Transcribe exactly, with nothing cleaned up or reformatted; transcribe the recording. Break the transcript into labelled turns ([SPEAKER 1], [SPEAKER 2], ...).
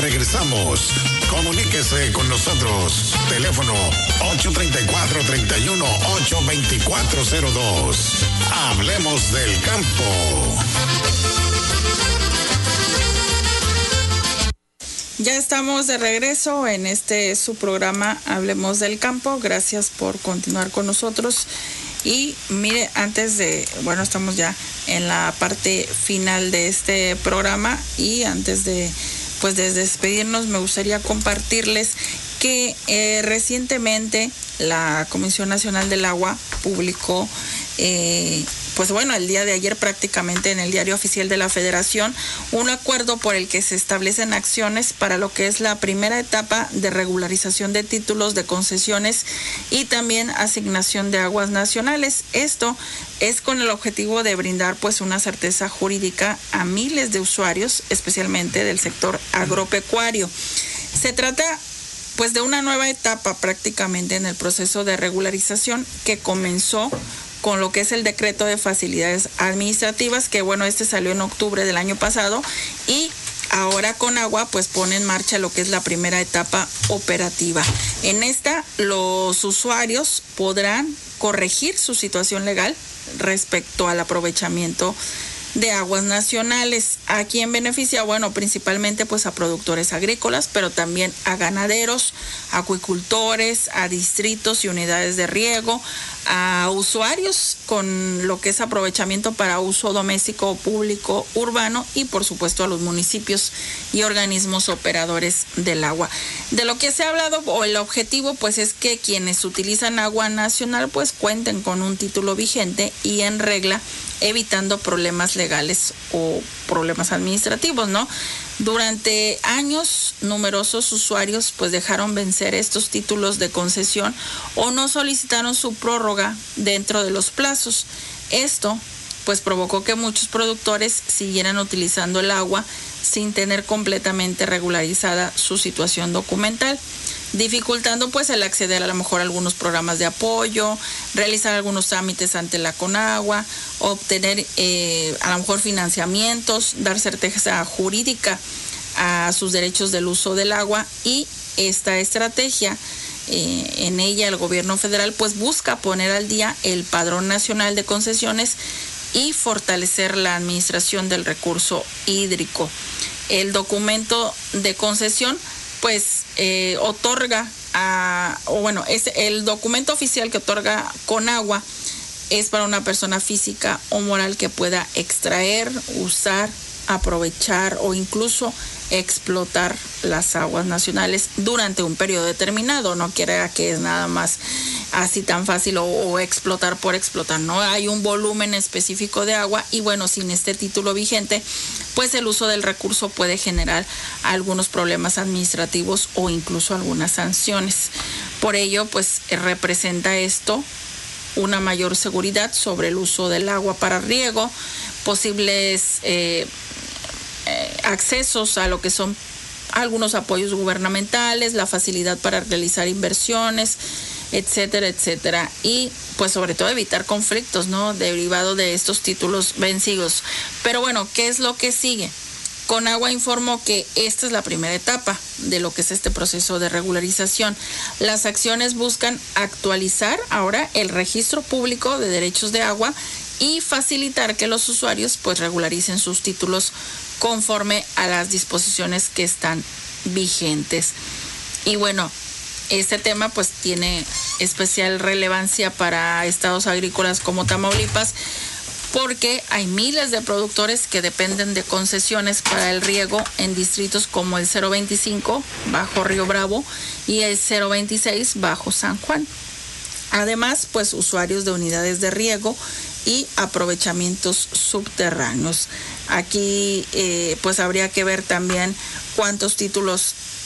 [SPEAKER 1] regresamos. Comuníquese con nosotros. Teléfono ocho tres cuatro, tres uno, ocho dos cuatro cero dos. Hablemos del campo.
[SPEAKER 2] Ya estamos de regreso en este su programa Hablemos del Campo. Gracias por continuar con nosotros. Y mire, antes de, bueno, estamos ya en la parte final de este programa y antes de, pues, de despedirnos, me gustaría compartirles que eh, recientemente la Comisión Nacional del Agua publicó, eh, pues bueno, el día de ayer prácticamente en el Diario Oficial de la Federación, un acuerdo por el que se establecen acciones para lo que es la primera etapa de regularización de títulos de concesiones y también asignación de aguas nacionales. Esto es con el objetivo de brindar pues una certeza jurídica a miles de usuarios, especialmente del sector agropecuario. Se trata pues de una nueva etapa prácticamente en el proceso de regularización que comenzó con lo que es el decreto de facilidades administrativas, que bueno, este salió en octubre del año pasado, y ahora con agua pues pone en marcha lo que es la primera etapa operativa. En esta los usuarios podrán corregir su situación legal respecto al aprovechamiento de aguas nacionales. ¿A quién beneficia? Bueno, principalmente pues a productores agrícolas, pero también a ganaderos, acuicultores, a distritos y unidades de riego, a usuarios con lo que es aprovechamiento para uso doméstico, público, urbano y por supuesto a los municipios y organismos operadores del agua. De lo que se ha hablado o el objetivo pues es que quienes utilizan agua nacional pues cuenten con un título vigente y en regla, evitando problemas legales o problemas administrativos, ¿no? Durante años, numerosos usuarios pues dejaron vencer estos títulos de concesión o no solicitaron su prórroga dentro de los plazos. Esto pues provocó que muchos productores siguieran utilizando el agua sin tener completamente regularizada su situación documental, dificultando pues el acceder a lo mejor a algunos programas de apoyo, realizar algunos trámites ante la Conagua, obtener eh, a lo mejor financiamientos, dar certeza jurídica a sus derechos del uso del agua. Y esta estrategia, eh, en ella el gobierno federal pues busca poner al día el Padrón Nacional de Concesiones y fortalecer la administración del recurso hídrico. El documento de concesión pues eh, otorga a, o bueno, es el documento oficial que otorga Conagua es para una persona física o moral que pueda extraer, usar, aprovechar o incluso explotar las aguas nacionales durante un periodo determinado. No quiere que es nada más así tan fácil o, o explotar por explotar, no, hay un volumen específico de agua y bueno, sin este título vigente pues el uso del recurso puede generar algunos problemas administrativos o incluso algunas sanciones. Por ello pues representa esto una mayor seguridad sobre el uso del agua para riego, posibles eh, eh, accesos a lo que son algunos apoyos gubernamentales, la facilidad para realizar inversiones, etcétera, etcétera, y pues sobre todo evitar conflictos, ¿no?, derivado de estos títulos vencidos. Pero bueno, ¿qué es lo que sigue? Conagua informó que esta es la primera etapa de lo que es este proceso de regularización. Las acciones buscan actualizar ahora el registro público de derechos de agua y facilitar que los usuarios pues regularicen sus títulos conforme a las disposiciones que están vigentes. Y bueno, este tema pues tiene especial relevancia para estados agrícolas como Tamaulipas, porque hay miles de productores que dependen de concesiones para el riego en distritos como el cero veinticinco bajo Río Bravo y el cero veintiséis bajo San Juan. Además, pues usuarios de unidades de riego y aprovechamientos subterráneos. Aquí eh, pues habría que ver también cuántos títulos